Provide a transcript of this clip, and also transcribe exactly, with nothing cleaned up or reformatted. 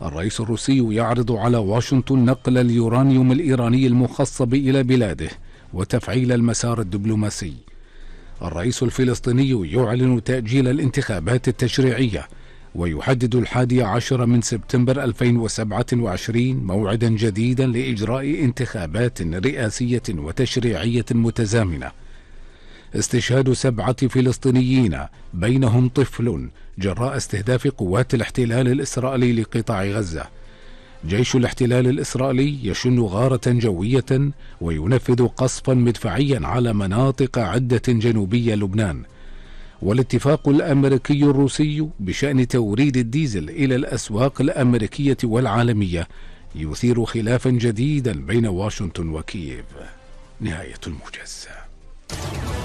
الرئيس الروسي يعرض على واشنطن نقل اليورانيوم الإيراني المخصب إلى بلاده وتفعيل المسار الدبلوماسي. الرئيس الفلسطيني يعلن تأجيل الانتخابات التشريعية، ويحدد الحادي عشر من سبتمبر ألفين وسبعة وعشرين موعدا جديدا لإجراء انتخابات رئاسية وتشريعية متزامنة. استشهاد سبعة فلسطينيين بينهم طفل جراء استهداف قوات الاحتلال الإسرائيلي لقطاع غزة. جيش الاحتلال الإسرائيلي يشن غارة جوية وينفذ قصفا مدفعيا على مناطق عدة جنوبية لبنان. والاتفاق الأمريكي الروسي بشأن توريد الديزل إلى الأسواق الأمريكية والعالمية يثير خلافا جديدا بين واشنطن وكييف. نهاية الموجز.